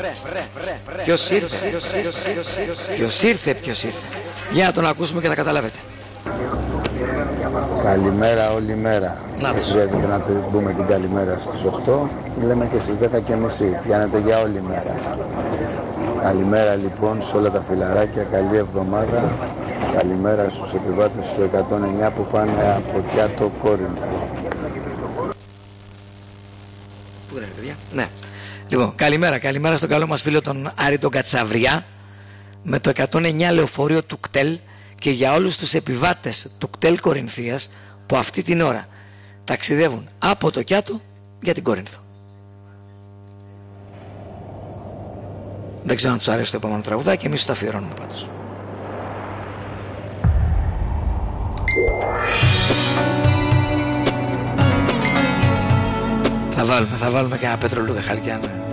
Ποιος ήρθε. Για να τον ακούσουμε και θα καταλάβετε. Καλημέρα όλη μέρα. Να το. Χρειάζεται να πούμε την καλημέρα στις 8. Λέμε και στις 10:30. Πιάνετε για όλη μέρα. Καλημέρα λοιπόν σε όλα τα φιλαράκια. Καλή εβδομάδα. Καλημέρα στους επιβάτες του 109 που πάνε από Κιάτο Κόρινθο. Πού είναι, παιδιά? Ναι. Λοιπόν, καλημέρα στον καλό μας φίλο τον Άρη τον Κατσαβριά με το 109 λεωφορείο του ΚΤΕΛ και για όλους τους επιβάτες του ΚΤΕΛ Κορινθίας που αυτή την ώρα ταξιδεύουν από το Κιάτο για την Κόρινθο. Δεν ξέρω αν τους αρέσει το επόμενο τραγουδάκι, εμείς το αφιερώνουμε πάντως. Θα βάλουμε και ένα Πέτρο Λούκα Χαλκιάν.